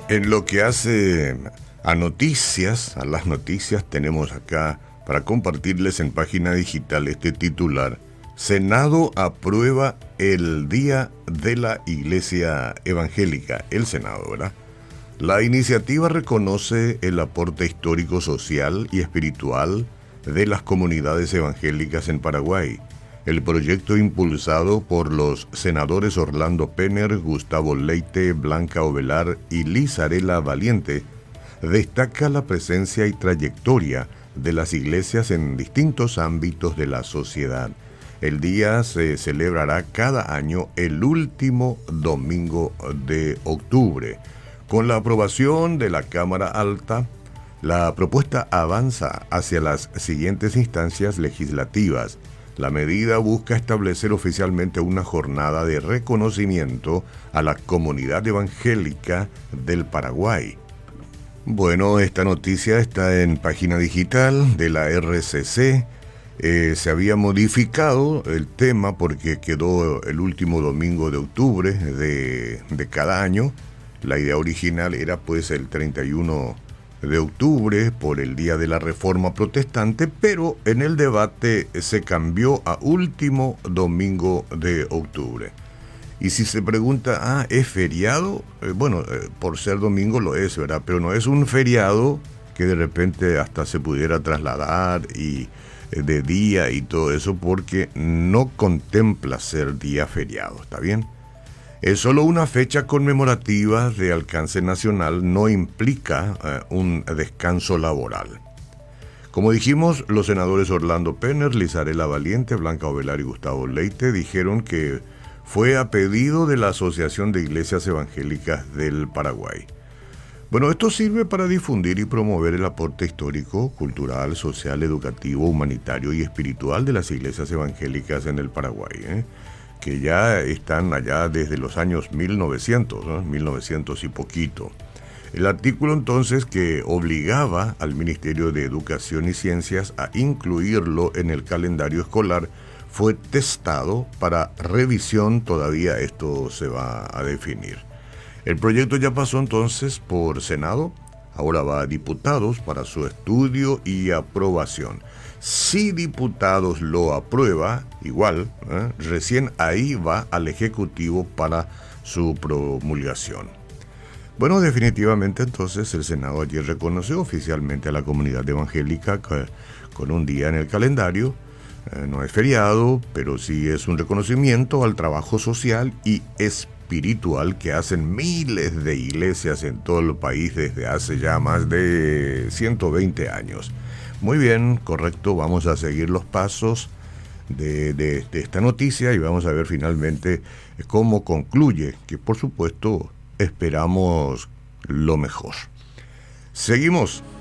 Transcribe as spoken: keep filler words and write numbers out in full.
En lo que hace a noticias, a las noticias, tenemos acá para compartirles en página digital este titular: Senado aprueba el Día de la Iglesia Evangélica. El Senado, ¿verdad? La iniciativa reconoce el aporte histórico, social y espiritual de las comunidades evangélicas en Paraguay. El proyecto, impulsado por los senadores Orlando Penner, Gustavo Leite, Blanca Ovelar y Liz Arela Valiente, destaca la presencia y trayectoria de las iglesias en distintos ámbitos de la sociedad. El día se celebrará cada año el último domingo de octubre. Con la aprobación de la Cámara Alta, la propuesta avanza hacia las siguientes instancias legislativas. La medida busca establecer oficialmente una jornada de reconocimiento a la comunidad evangélica del Paraguay. Bueno, esta noticia está en página digital de la R C C. Eh, se había modificado el tema porque quedó el último domingo de octubre de, de cada año. La idea original era pues el treinta y uno de octubre por el Día de la Reforma Protestante, pero en el debate se cambió a último domingo de octubre. Y si se pregunta, ah, ¿es feriado? Eh, bueno, eh, por ser domingo lo es, ¿verdad? Pero no es un feriado que de repente hasta se pudiera trasladar y eh, de día y todo eso, porque no contempla ser día feriado, ¿está bien? Es solo una fecha conmemorativa de alcance nacional, no implica eh, un descanso laboral. Como dijimos, los senadores Orlando Penner, Liz Arela Valiente, Blanca Ovelar y Gustavo Leite dijeron que fue a pedido de la Asociación de Iglesias Evangélicas del Paraguay. Bueno, esto sirve para difundir y promover el aporte histórico, cultural, social, educativo, humanitario y espiritual de las iglesias evangélicas en el Paraguay, ¿eh? que ya están allá desde los años mil novecientos, ¿no? mil novecientos y poquito. El artículo entonces que obligaba al Ministerio de Educación y Ciencias a incluirlo en el calendario escolar fue testado para revisión, todavía esto se va a definir. El proyecto ya pasó entonces por Senado, ahora va a diputados para su estudio y aprobación. Si diputados lo aprueba, igual, ¿eh? recién ahí va al Ejecutivo para su promulgación. Bueno, definitivamente entonces el Senado ayer reconoció oficialmente a la comunidad evangélica con un día en el calendario. Eh, no es feriado, pero sí es un reconocimiento al trabajo social y espiritual que hacen miles de iglesias en todo el país desde hace ya más de ciento veinte años. Muy bien, correcto, vamos a seguir los pasos de, de, de esta noticia y vamos a ver finalmente cómo concluye, que por supuesto esperamos lo mejor. Seguimos.